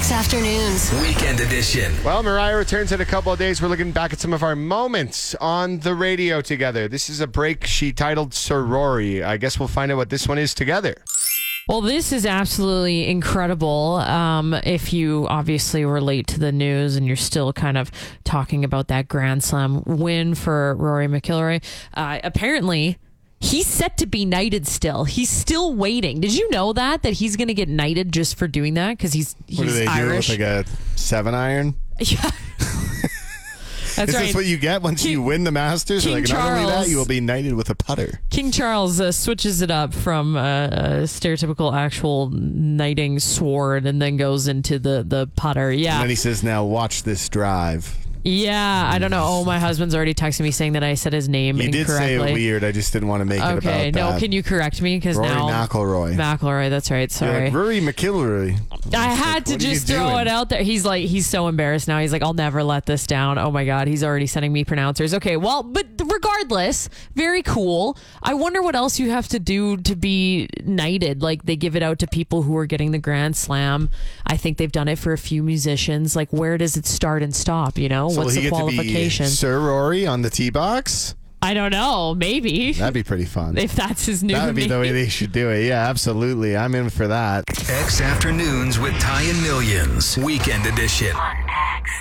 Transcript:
X Afternoons. Weekend edition. Well, Mariah returns in a couple of days. We're looking back at some of our moments on the radio together. This is a break she titled Sorority. I guess we'll find out what this one is together. Well, this is absolutely incredible. If you obviously relate to the news and you're still kind of talking about that Grand Slam win for Rory McIlroy, apparently he's set to be knighted still. He's still waiting. Did you know that he's going to get knighted just for doing that? Because he's What do they Irish. do with like a 7-iron? Yeah. That's Is right. this what you get once you win the Masters? King Like, not only that, Charles- you will be knighted with a putter. King Charles switches it up from a stereotypical actual knighting sword and then goes into the putter. Yeah. And then he says, now watch this drive. Yeah, I don't know. Oh, my husband's already texted me saying that I said his name You incorrectly. did say it weird. I just didn't want to make it about Okay, that. no, can you correct me? Because Rory now McIlroy. McIlroy, that's right. You're Sorry. like, Rory McIlroy. I had to what are you just throw doing? it out there. He's so embarrassed now. He's like, I'll never let this down. Oh my God, he's already sending me pronouncers. Okay, well, but regardless, very cool. I wonder what else you have to do to be knighted. Like they give it out to people who are getting the Grand Slam. I think they've done it for a few musicians. Like where does it start and stop? You know, So what's will he the get to be qualification? Sir Rory on the tee box? I don't know. Maybe That'd be pretty fun. if that's his new That would be name. the way they should do it. Yeah, absolutely. I'm in for that. X Afternoons with Ty and Millions. Weekend edition.